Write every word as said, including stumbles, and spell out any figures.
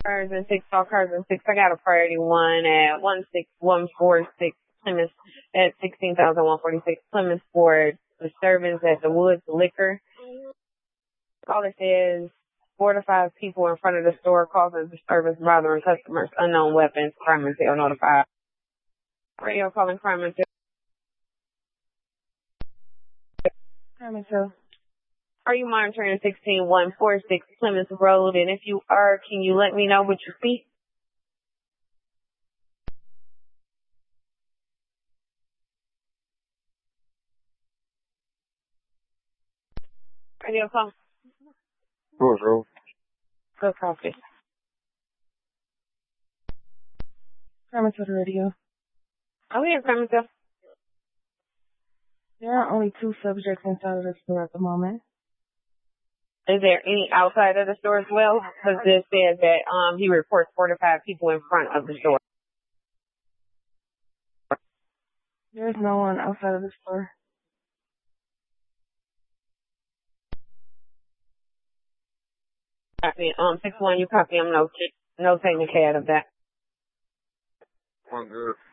Cars and six, all cars and six. I got a priority one at one six one four six Plymouth at sixteen thousand one forty six Plymouth for disturbance at the Woods Liquor. Caller says four to five people in front of the store causing disturbance, bothering customers, unknown weapons, crime and tail notified. Radio calling crime and tail. Crime and tail. Are you monitoring sixteen one four six Plymouth Road? And if you are, can you let me know what you see? Radio call. Bonjour. Go copy. Crime and tail radio. Oh, yeah, crime and tail. There are only two subjects inside of the store at the moment. Is there any outside of the store as well? Because this says that um he reports four to five people in front of the store. There's no one outside of the store. Copy. Um, six one, you copy. I'm no, no taking care of that. I'm good.